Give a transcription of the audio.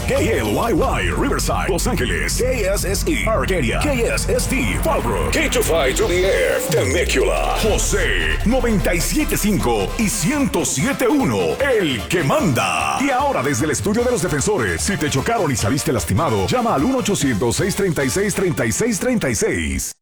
KLYY Riverside, Los Ángeles, KSSE Arcadia, KSST Fallbrook, K25 to the Air, Temecula, José 97.5 y 107.1, el que manda. Y ahora desde el estudio de los defensores, si te chocaron y saliste lastimado, llama al 1-800-636-3636.